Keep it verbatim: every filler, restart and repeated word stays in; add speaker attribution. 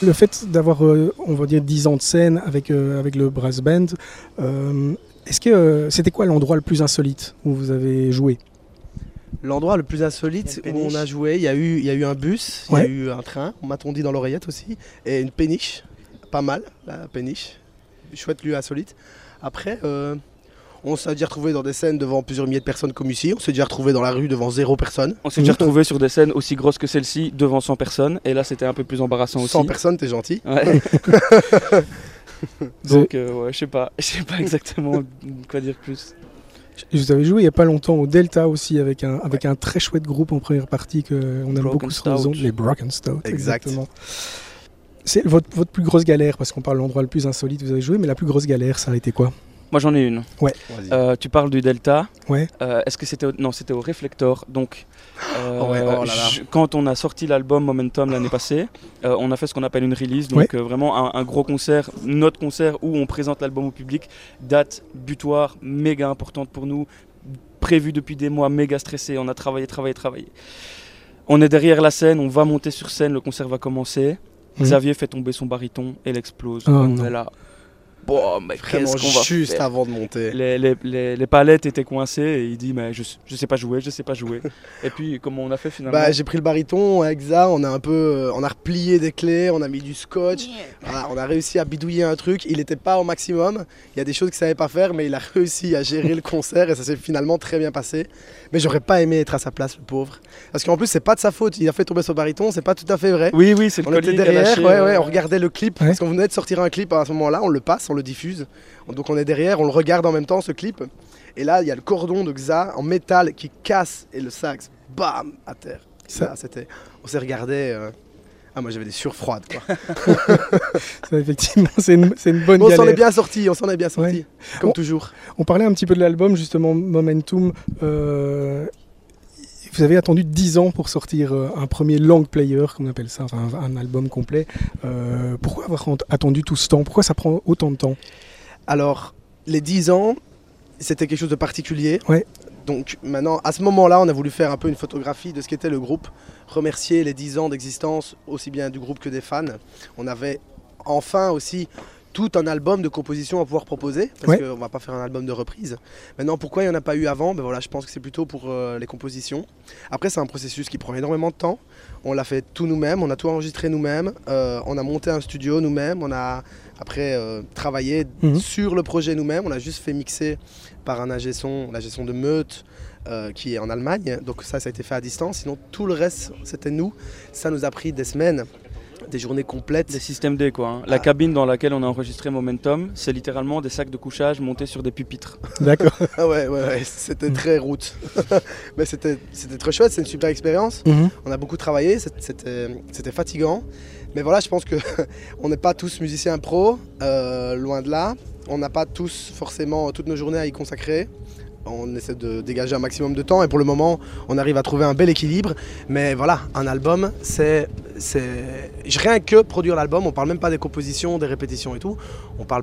Speaker 1: le fait d'avoir, euh, on va dire, dix ans de scène avec, euh, avec le brass band, euh, est-ce que euh, c'était quoi l'endroit le plus insolite où vous avez joué?
Speaker 2: L'endroit le plus insolite où on a joué, il y a eu, il y a eu un bus, il
Speaker 1: Ouais.
Speaker 2: y a eu un train, on m'a tondi dans l'oreillette aussi, et une péniche, pas mal, la péniche, chouette lieu insolite. Après, euh, on s'est déjà retrouvé dans des scènes devant plusieurs milliers de personnes comme ici, on s'est déjà retrouvé dans la rue devant zéro personne.
Speaker 3: On s'est déjà retrouvé sur des scènes aussi grosses que celle-ci devant cent personnes, et là c'était un peu plus embarrassant aussi.
Speaker 2: cent personnes, t'es gentil.
Speaker 3: Ouais. Donc euh, ouais, je sais pas, je sais pas exactement quoi dire plus.
Speaker 1: Vous avez joué il n'y a pas longtemps au Delta aussi avec un, avec ouais. un très chouette groupe en première partie qu'on aime
Speaker 3: Broken
Speaker 1: beaucoup sur les ondes, les Broken Stout.
Speaker 2: Exact.
Speaker 1: Exactement. C'est votre, votre plus grosse galère, parce qu'on parle de l'endroit le plus insolite que vous avez joué, mais la plus grosse galère, ça a été quoi?
Speaker 3: Moi j'en ai une.
Speaker 1: Ouais.
Speaker 3: Euh, tu parles du Delta.
Speaker 1: Ouais.
Speaker 3: Euh, est-ce que c'était au... non, c'était au Reflector. Donc, euh,
Speaker 2: oh ouais, oh là là.
Speaker 3: Je... quand on a sorti l'album Momentum l'année passée, euh, on a fait ce qu'on appelle une release, donc ouais. euh, vraiment un, un gros concert, notre concert où on présente l'album au public. Date butoir, méga importante pour nous, prévue depuis des mois, méga stressé. On a travaillé, travaillé, travaillé. On est derrière la scène, on va monter sur scène, le concert va commencer. Mmh. Xavier fait tomber son baryton et il explose.
Speaker 1: Oh,
Speaker 3: on
Speaker 1: non.
Speaker 3: est là. Bon, mais
Speaker 2: vraiment
Speaker 3: qu'est-ce qu'on va
Speaker 2: juste
Speaker 3: faire
Speaker 2: avant de monter.
Speaker 3: Les, les, les, les palettes étaient coincées et il dit mais je, je sais pas jouer, je sais pas jouer. Et puis comment on a fait finalement?
Speaker 2: Bah, j'ai pris le baryton avec Xa, on a un peu, on a replié des clés, on a mis du scotch, yeah. Voilà, on a réussi à bidouiller un truc. Il n'était pas au maximum, il y a des choses qu'il savait pas faire, mais il a réussi à gérer le concert et ça s'est finalement très bien passé. Mais j'aurais pas aimé être à sa place, le pauvre. Parce qu'en plus c'est pas de sa faute, il a fait tomber son baryton, c'est pas tout à fait vrai.
Speaker 3: Oui oui, c'est le
Speaker 2: on
Speaker 3: collier
Speaker 2: était derrière,
Speaker 3: lâché,
Speaker 2: ouais,
Speaker 3: euh...
Speaker 2: ouais, on regardait le clip ouais. Parce qu'on venait de sortir un clip à ce moment-là, on le passe, on le diffuse. Donc on est derrière, on le regarde en même temps ce clip. Et là il y a le cordon de Xa en métal qui casse et le sax, bam, à terre. Ça, c'était, on s'est regardé. Euh... Ah moi j'avais des sueurs froides quoi.
Speaker 1: Ça, effectivement c'est une, c'est une bonne
Speaker 2: bon,
Speaker 1: galère.
Speaker 2: On s'en est bien sorti, on s'en est bien sorti, ouais. Comme
Speaker 1: on,
Speaker 2: toujours.
Speaker 1: On parlait un petit peu de l'album justement Momentum. Euh... Vous avez attendu dix ans pour sortir un premier long player, comme on appelle ça, enfin un, un album complet. Euh, pourquoi avoir attendu tout ce temps? Pourquoi ça prend autant de temps?
Speaker 2: Alors, les dix ans, c'était quelque chose de particulier.
Speaker 1: Ouais.
Speaker 2: Donc maintenant, à ce moment-là, on a voulu faire un peu une photographie de ce qu'était le groupe, remercier les dix ans d'existence, aussi bien du groupe que des fans. On avait enfin aussi tout un album de composition à pouvoir proposer, parce ouais. qu'on ne va pas faire un album de reprise. Maintenant, pourquoi il n'y en a pas eu avant? Ben voilà, je pense que c'est plutôt pour euh, les compositions. Après, c'est un processus qui prend énormément de temps. On l'a fait tout nous-mêmes, on a tout enregistré nous-mêmes, euh, on a monté un studio nous-mêmes, on a après euh, travaillé mmh. sur le projet nous-mêmes, on a juste fait mixer par un ingé son, l'ingé son de Meute, euh, qui est en Allemagne. Donc ça, ça a été fait à distance. Sinon, tout le reste, c'était nous. Ça nous a pris des semaines. Des journées complètes.
Speaker 3: Des systèmes D quoi. Hein. La ah. cabine dans laquelle on a enregistré Momentum, c'est littéralement des sacs de couchage montés sur des pupitres.
Speaker 1: D'accord.
Speaker 2: Ah ouais, ouais, ouais, c'était très route. Mais c'était, c'était très chouette, c'est une super expérience.
Speaker 1: Mm-hmm.
Speaker 2: On a beaucoup travaillé, c'était, c'était fatigant. Mais voilà, je pense qu'on n'est pas tous musiciens pros, euh, loin de là. On n'a pas tous forcément toutes nos journées à y consacrer. On essaie de dégager un maximum de temps et pour le moment on arrive à trouver un bel équilibre. Mais voilà, un album c'est, c'est... rien que produire l'album, on parle même pas des compositions, des répétitions et tout. On parle